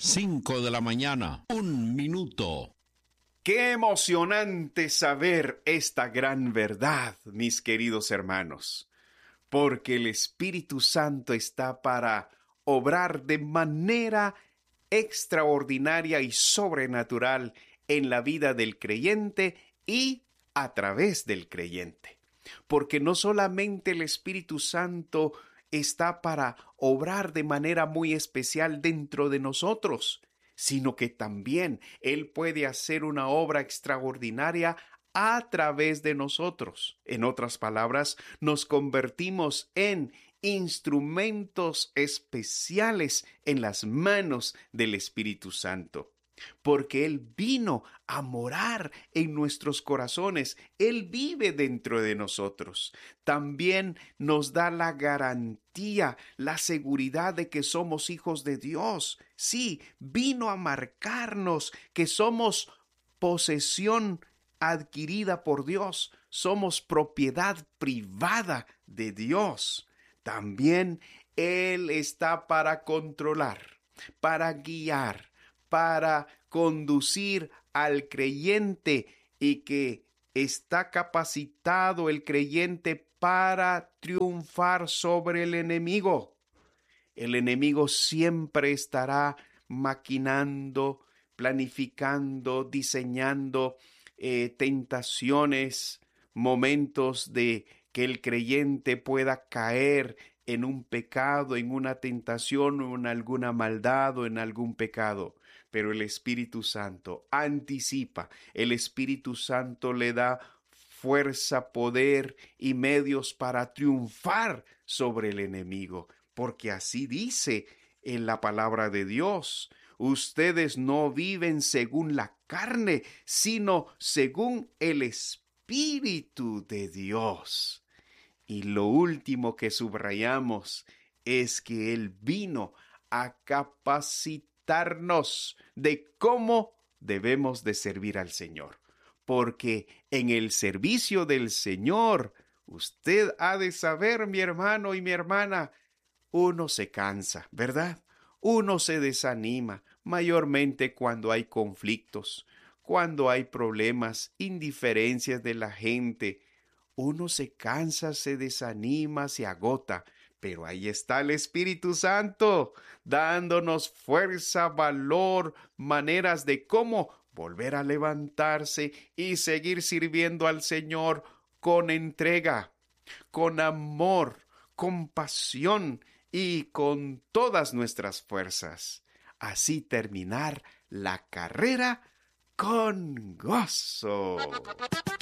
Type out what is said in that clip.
5 de la mañana, 1 minuto. Qué emocionante saber esta gran verdad, mis queridos hermanos, porque el Espíritu Santo está para obrar de manera extraordinaria y sobrenatural en la vida del creyente y a través del creyente. Porque no solamente el Espíritu Santo está para obrar de manera muy especial dentro de nosotros, sino que también Él puede hacer una obra extraordinaria a través de nosotros. En otras palabras, nos convertimos en instrumentos especiales en las manos del Espíritu Santo. Porque Él vino a morar en nuestros corazones. Él vive dentro de nosotros. También nos da la garantía, la seguridad de que somos hijos de Dios. Sí, vino a marcarnos que somos posesión adquirida por Dios. Somos propiedad privada de Dios. También Él está para controlar, para guiar, para conducir al creyente y que está capacitado el creyente para triunfar sobre el enemigo. El enemigo siempre estará maquinando, planificando, diseñando tentaciones, momentos de que el creyente pueda caer en un pecado, en una tentación o en alguna maldad o en algún pecado. Pero el Espíritu Santo anticipa, el Espíritu Santo le da fuerza, poder y medios para triunfar sobre el enemigo. Porque así dice en la palabra de Dios: ustedes no viven según la carne, sino según el Espíritu de Dios. Y lo último que subrayamos es que Él vino a capacitarnos de cómo debemos de servir al Señor. Porque en el servicio del Señor, usted ha de saber, mi hermano y mi hermana, uno se cansa, ¿verdad? Uno se desanima, mayormente cuando hay conflictos, cuando hay problemas, indiferencias de la gente. Uno se cansa, se desanima, se agota, pero ahí está el Espíritu Santo, dándonos fuerza, valor, maneras de cómo volver a levantarse y seguir sirviendo al Señor con entrega, con amor, con pasión y con todas nuestras fuerzas. Así terminar la carrera con gozo.